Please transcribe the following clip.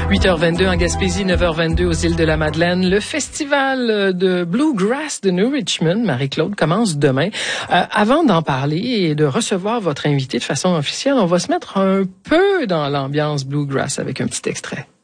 8h22 en Gaspésie, 9h22 aux îles de la Madeleine. Le festival de Bluegrass de New Richmond, Marie-Claude, commence demain. Avant d'en parler et de recevoir votre invité de façon officielle, on va se mettre un peu dans l'ambiance Bluegrass avec un petit extrait.